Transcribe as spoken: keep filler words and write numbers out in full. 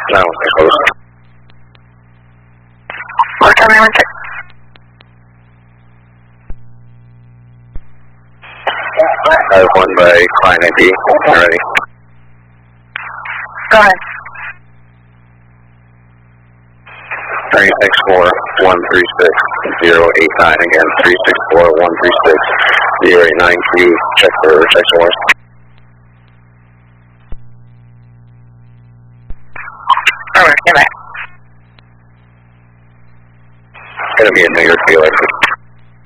No, it's close. Four seven nine one six. I have one by client I D. Ready. Go ahead. three six four one three six zero eight nine again. three six four one three six zero eight nine. Can you check for check source? Alright, get back. It's gonna be a New York dealer.